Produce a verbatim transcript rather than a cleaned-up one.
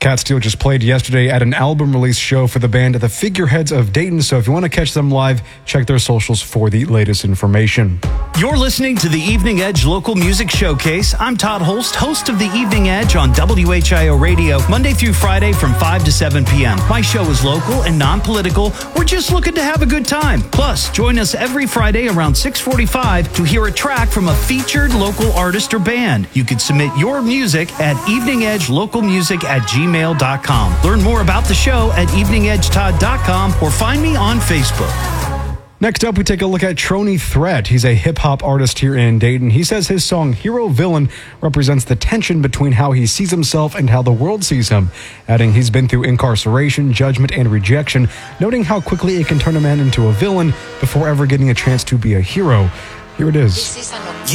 Cat Steel just played yesterday at an album release show for the band at the Figureheads of Dayton, so if you want to catch them live, check their socials for the latest information. You're listening to the Evening Edge Local Music Showcase. I'm Todd Holst, host of the Evening Edge on W H I O Radio, Monday through Friday from five to seven p.m. My show is local and non-political. We're just looking to have a good time. Plus, join us every Friday around six forty-five to hear a track from a featured local artist or band. You can submit your music at evening edge local music at gmail dot com. Learn more about the show at evening edge todd dot com or find me on Facebook. Next up, we take a look at Trony Threat. He's a hip-hop artist here in Dayton. He says his song Hero Villain represents the tension between how he sees himself and how the world sees him, adding he's been through incarceration, judgment, and rejection, noting how quickly it can turn a man into a villain before ever getting a chance to be a hero. Here it is.